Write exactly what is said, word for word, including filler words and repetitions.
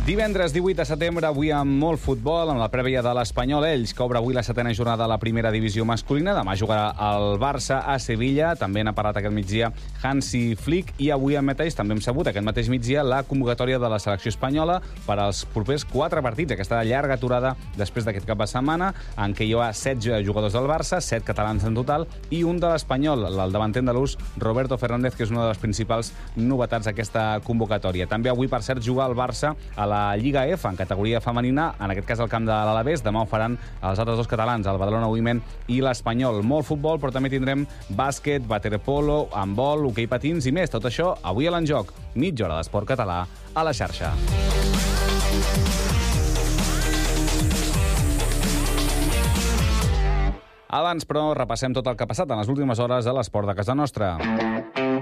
Divendres divuit de setembre, avui amb molt futbol, amb la prèvia de l'Espanyol Elx, que obre avui la setena jornada de la primera divisió masculina. Demà jugarà el Barça a Sevilla. També n'ha parlat aquest migdia Hansi Flick. I avui en mateix també hem sabut, aquest mateix migdia, la convocatòria de la selecció espanyola per als propers quatre partits. Aquesta llarga aturada després d'aquest cap de setmana, en què hi ha set jugadors del Barça, set catalans en total, i un de l'Espanyol, el davanter andalús Roberto Fernández, que és una de les principals novetats d'aquesta convocatòria. També avui, per cert, juga el Barça a la Lliga F, en categoria femenina, en aquest cas al camp de l'Alavés. Demà ho faran els altres dos catalans, el Badalona Women i l'Espanyol. Molt futbol, però també tindrem bàsquet, waterpolo, handbol, hoquei patins i més. Tot això avui a l'Enjoc. Mitja hora d'esport català a la xarxa. Abans, però, repassem tot el que ha passat en les últimes hores a l'esport de casa nostra.